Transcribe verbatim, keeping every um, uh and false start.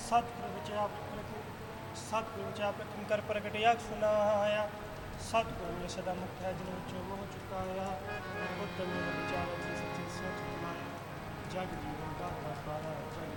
ਸਤਿਗੁਰੂ ਵਿੱਚ ਆਪ ਸਤਿਗੁਰੂ ਵਿੱਚ ਆਪ ਕਿੰਕਰ ਪ੍ਰਗਟਿਆ ਸੁਨਾਇਆ। ਸਤਿਗੁਰੂ ਨੇ ਸਦਾ ਮੁਕਤ ਹੈ ਜਿਨ ਵਿੱਚੋਂ ਮੋਹ ਚੁਕਾਇਆ। ਉਤਮ ਵਿਚਾਰ ਜੀ ਸੱਚੇ ਸੋਚ ਕਮਾਇਆ। ਜਗ ਜੀਵਨ ਦਾ ਪਾਰਾ ਜਗ